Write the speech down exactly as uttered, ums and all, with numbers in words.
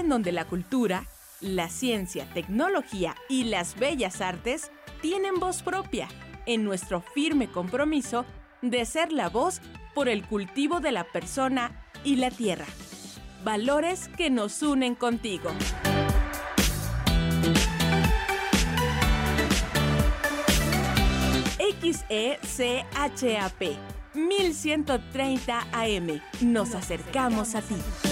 en donde la cultura, la ciencia, tecnología y las bellas artes tienen voz propia, en nuestro firme compromiso de ser la voz por el cultivo de la persona y la tierra. Valores que nos unen contigo. X E C H A P mil ciento treinta A M. Nos acercamos a ti.